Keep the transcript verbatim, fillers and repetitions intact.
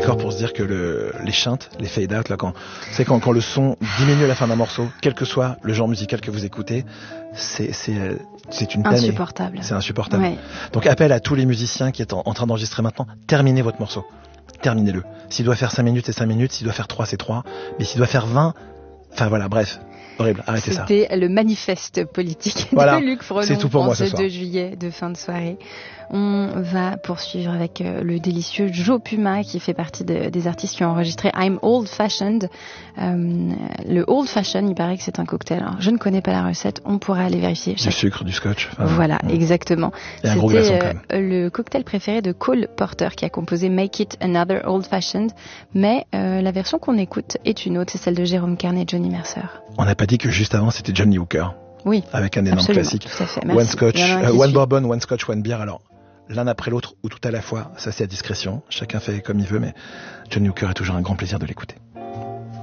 d'accord pour se dire que le, les shunts, les fade out, là, quand, c'est quand, quand le son diminue à la fin d'un morceau, quel que soit le genre musical que vous écoutez, c'est, c'est, c'est une peine. Insupportable. C'est insupportable. Ouais. Donc, appel à tous les musiciens qui sont en, en train d'enregistrer maintenant, terminez votre morceau. Terminez-le. S'il doit faire cinq minutes, c'est cinq minutes. S'il doit faire trois, c'est trois. Mais s'il doit faire vingt, enfin voilà, bref. Horrible, arrêtez ça. C'était le manifeste politique voilà, de Luc Frelon c'est tout pour en moi ce ce soir. deux juillet de fin de soirée. On va poursuivre avec euh, le délicieux Joe Puma qui fait partie de, des artistes qui ont enregistré I'm Old Fashioned. Euh, le Old Fashioned, il paraît que c'est un cocktail. Alors, je ne connais pas la recette, on pourra aller vérifier. Du sucre, du scotch. Enfin, voilà, ouais. exactement. Et un gros glaçon, quand même. C'était euh, le cocktail préféré de Cole Porter qui a composé Make It Another Old Fashioned. Mais euh, la version qu'on écoute est une autre, c'est celle de Jérôme Kern et Johnny Mercer. On n'a pas dit que juste avant c'était Johnny Hooker. Oui. Avec un énorme absolument, classique. Tout à fait. One Scotch, euh, One suit. Bourbon, One Scotch, One Beer. Alors, l'un après l'autre ou tout à la fois, ça c'est à discrétion. Chacun fait comme il veut, mais Johnny Hooker est toujours un grand plaisir de l'écouter.